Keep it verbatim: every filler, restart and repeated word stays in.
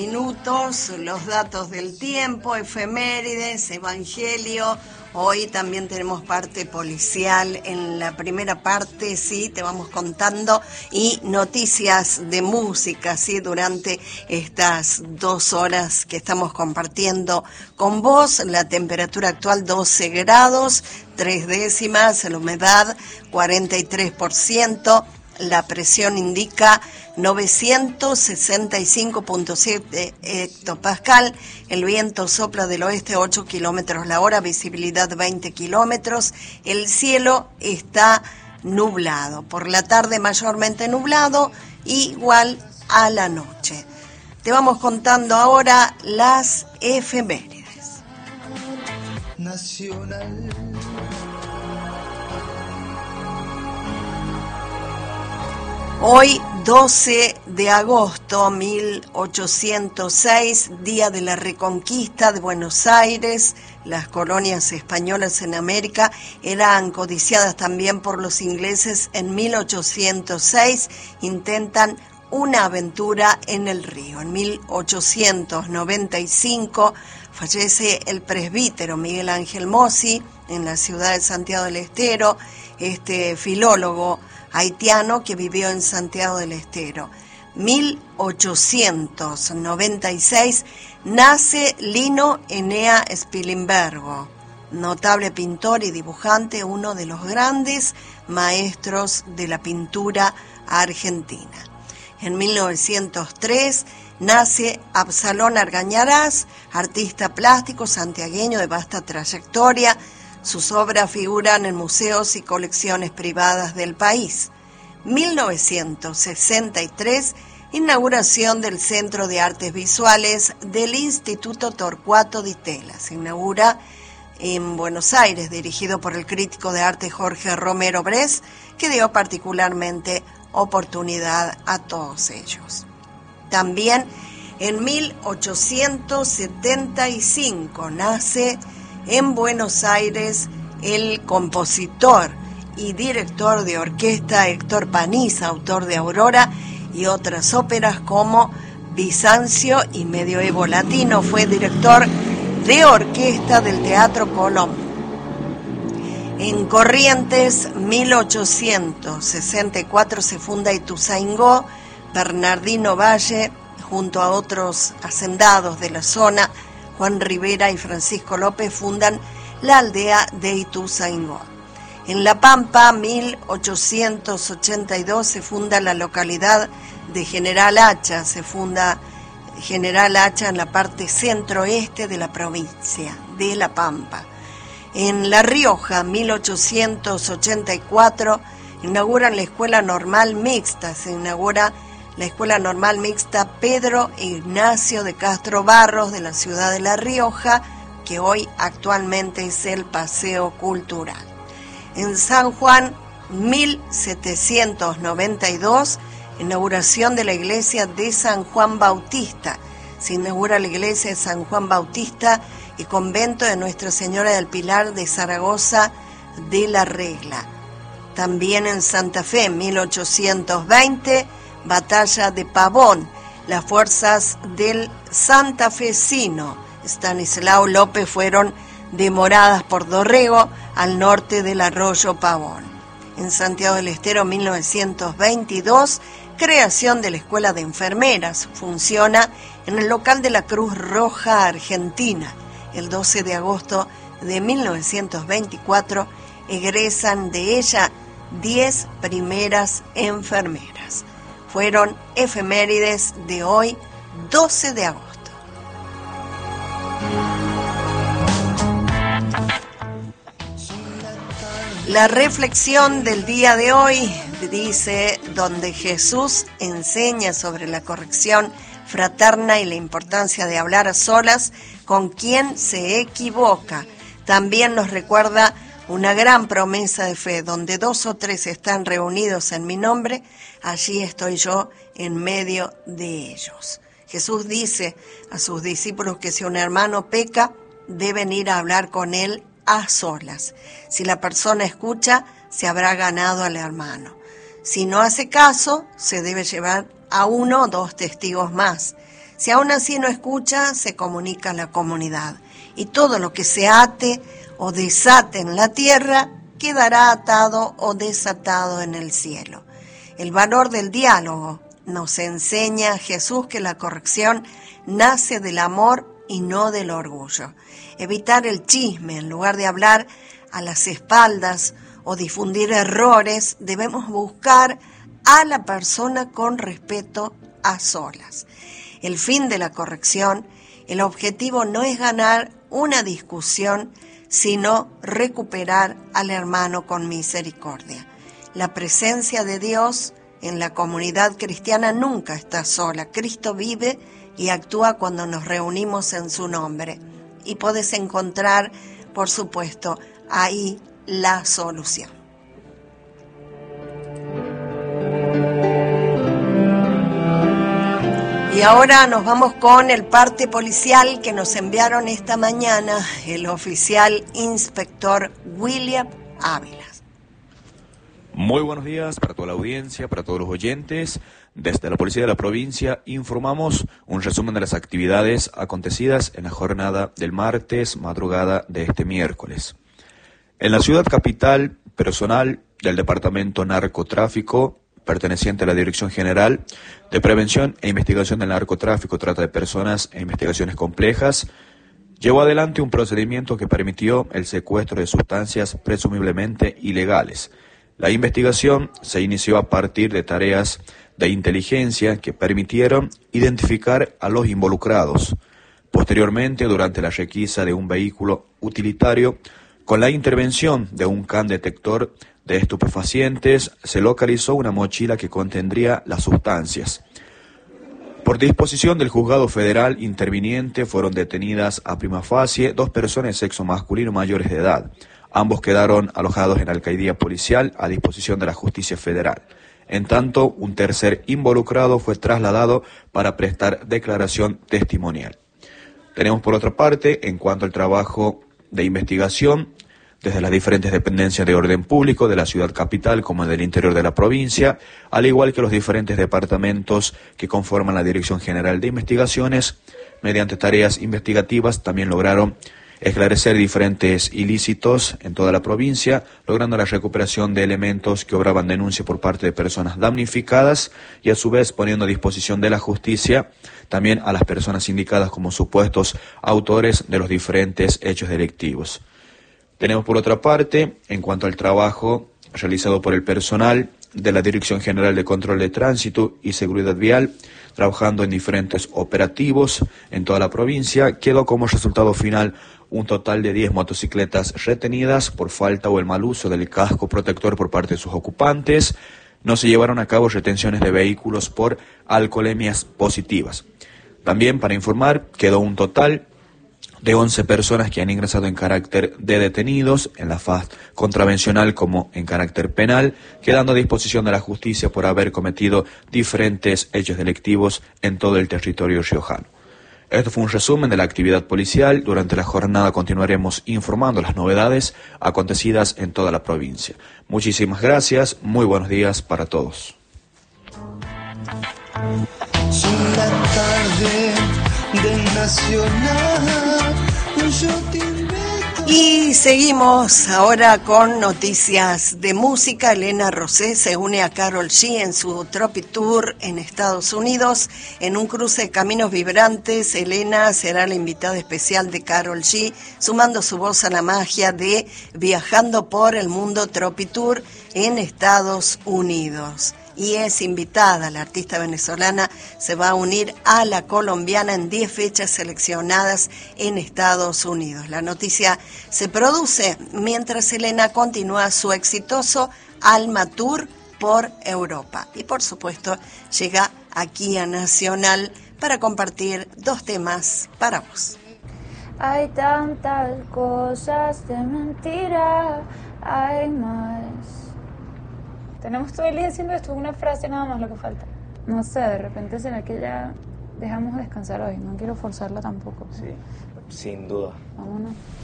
Minutos, los datos del tiempo, efemérides, evangelio. Hoy también tenemos parte policial. En la primera parte, sí, te vamos contando, y noticias de música, sí, durante estas dos horas que estamos compartiendo con vos. La temperatura actual doce grados, tres décimas, la humedad cuarenta y tres por ciento. La presión indica novecientos sesenta y cinco punto siete hectopascal. El viento sopla del oeste ocho kilómetros la hora, visibilidad veinte kilómetros. El cielo está nublado. Por la tarde mayormente nublado, igual a la noche. Te vamos contando ahora las efemérides. Nacional. Hoy, doce de agosto de mil ochocientos seis, día de la reconquista de Buenos Aires. Las colonias españolas en América eran codiciadas también por los ingleses. En mil ochocientos seis intentan una aventura en el río. En mil ochocientos noventa y cinco fallece el presbítero Miguel Ángel Mossi en la ciudad de Santiago del Estero, este filólogo haitiano que vivió en Santiago del Estero. mil ochocientos noventa y seis nace Lino Enea Spilimbergo, notable pintor y dibujante, uno de los grandes maestros de la pintura argentina. En mil novecientos tres nace Absalón Argañarás, artista plástico santiagueño de vasta trayectoria. Sus obras figuran en museos y colecciones privadas del país. mil novecientos sesenta y tres, inauguración del Centro de Artes Visuales del Instituto Torcuato Di Tella. Se inaugura en Buenos Aires, dirigido por el crítico de arte Jorge Romero Bres, que dio particularmente oportunidad a todos ellos. También en mil ochocientos setenta y cinco nace en Buenos Aires el compositor y director de orquesta Héctor Paniza, autor de Aurora y otras óperas como Bizancio y Medioevo Latino. Fue director de orquesta del Teatro Colón. En Corrientes, mil ochocientos sesenta y cuatro, se funda Ituzaingó. Bernardino Valle, junto a otros hacendados de la zona, Juan Rivera y Francisco López, fundan la aldea de Ituzaingó. En La Pampa, mil ochocientos ochenta y dos, se funda la localidad de General Hacha. Se funda General Hacha en la parte centro-oeste de la provincia de La Pampa. En La Rioja, mil ochocientos ochenta y cuatro, inauguran la Escuela Normal Mixta. Se inaugura la Escuela Normal Mixta Pedro Ignacio de Castro Barros de la ciudad de La Rioja, que hoy actualmente es el Paseo Cultural. En San Juan, mil setecientos noventa y dos, inauguración de la iglesia de San Juan Bautista. Se inaugura la iglesia de San Juan Bautista y convento de Nuestra Señora del Pilar de Zaragoza de la Regla. También en Santa Fe, mil ochocientos veinte, Batalla de Pavón. Las fuerzas del santafesino Estanislao López fueron demoradas por Dorrego al norte del arroyo Pavón. En Santiago del Estero, mil novecientos veintidós, creación de la Escuela de Enfermeras. Funciona en el local de la Cruz Roja Argentina. El doce de agosto de mil novecientos veinticuatro egresan de ella diez primeras enfermeras. Fueron efemérides de hoy, doce de agosto. La reflexión del día de hoy dice: donde Jesús enseña sobre la corrección fraterna y la importancia de hablar a solas con quien se equivoca. También nos recuerda una gran promesa de fe: donde dos o tres están reunidos en mi nombre, allí estoy yo en medio de ellos. Jesús dice a sus discípulos que si un hermano peca, deben ir a hablar con él a solas. Si la persona escucha, se habrá ganado al hermano. Si no hace caso, se debe llevar a uno o dos testigos más. Si aún así no escucha, se comunica a la comunidad. Y todo lo que se ate o desate en la tierra quedará atado o desatado en el cielo. El valor del diálogo nos enseña Jesús que la corrección nace del amor y no del orgullo. Evitar el chisme en lugar de hablar a las espaldas o difundir errores, debemos buscar a la persona con respeto a solas. El fin de la corrección, el objetivo no es ganar una discusión, sino recuperar al hermano con misericordia. La presencia de Dios en la comunidad cristiana nunca está sola. Cristo vive y actúa cuando nos reunimos en su nombre. Y puedes encontrar, por supuesto, ahí la solución. Y ahora nos vamos con el parte policial que nos enviaron esta mañana el oficial inspector William Ávila. Muy buenos días para toda la audiencia, para todos los oyentes. Desde la Policía de la Provincia informamos un resumen de las actividades acontecidas en la jornada del martes, madrugada de este miércoles. En la ciudad capital, personal del Departamento Narcotráfico, perteneciente a la Dirección General de Prevención e Investigación del Narcotráfico, Trata de Personas e Investigaciones Complejas, llevó adelante un procedimiento que permitió el secuestro de sustancias presumiblemente ilegales. La investigación se inició a partir de tareas de inteligencia que permitieron identificar a los involucrados. Posteriormente, durante la requisa de un vehículo utilitario, con la intervención de un can detector de estupefacientes, se localizó una mochila que contendría las sustancias. Por disposición del juzgado federal interviniente, fueron detenidas a prima facie dos personas de sexo masculino mayores de edad. Ambos quedaron alojados en la alcaidía policial a disposición de la justicia federal. En tanto, un tercer involucrado fue trasladado para prestar declaración testimonial. Tenemos por otra parte, en cuanto al trabajo de investigación, desde las diferentes dependencias de orden público de la ciudad capital como del interior de la provincia, al igual que los diferentes departamentos que conforman la Dirección General de Investigaciones, mediante tareas investigativas también lograron esclarecer diferentes ilícitos en toda la provincia, logrando la recuperación de elementos que obraban denuncia por parte de personas damnificadas y a su vez poniendo a disposición de la justicia también a las personas indicadas como supuestos autores de los diferentes hechos delictivos. Tenemos por otra parte, en cuanto al trabajo realizado por el personal de la Dirección General de Control de Tránsito y Seguridad Vial, trabajando en diferentes operativos en toda la provincia, quedó como resultado final un total de diez motocicletas retenidas por falta o el mal uso del casco protector por parte de sus ocupantes. No se llevaron a cabo retenciones de vehículos por alcoholemias positivas. También, para informar, quedó un total de once personas que han ingresado en carácter de detenidos en la faz contravencional como en carácter penal, quedando a disposición de la justicia por haber cometido diferentes hechos delictivos en todo el territorio riojano. Esto fue un resumen de la actividad policial. Durante la jornada continuaremos informando las novedades acontecidas en toda la provincia. Muchísimas gracias, muy buenos días para todos. La tarde del Nacional, yo te invito. Y seguimos ahora con noticias de música. Elena Rosé se une a Karol G en su Tropi Tour en Estados Unidos. En un cruce de caminos vibrantes, Elena será la invitada especial de Karol G, sumando su voz a la magia de Viajando por el Mundo Tropi Tour en Estados Unidos. Y es invitada, la artista venezolana se va a unir a la colombiana en diez fechas seleccionadas en Estados Unidos. La noticia se produce mientras Elena continúa su exitoso Alma Tour por Europa. Y por supuesto llega aquí a Nacional para compartir dos temas para vos. Hay tantas cosas de mentira, hay más. Tenemos todo el día haciendo esto, una frase nada más lo que falta. No sé, de repente será que ya dejamos descansar hoy, no quiero forzarla tampoco. Sí, sin duda. Vámonos.